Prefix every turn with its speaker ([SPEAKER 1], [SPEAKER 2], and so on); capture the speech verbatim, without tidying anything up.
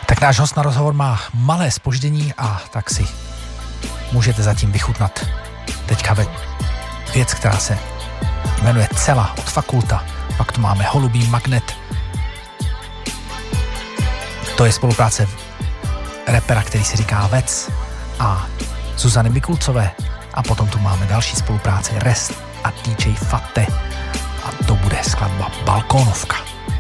[SPEAKER 1] Tak náš host na rozhovor má malé zpoždění a tak si můžete zatím vychutnat teďka věc, která se jmenuje Cela od Fakulta. Pak tu máme Holubý magnet. To je spolupráce rapera, který si říká Vec, a Zuzany Mikulcové. A potom tu máme další spolupráce Rest a D J Fatte. A to bude skladba Balkónovka.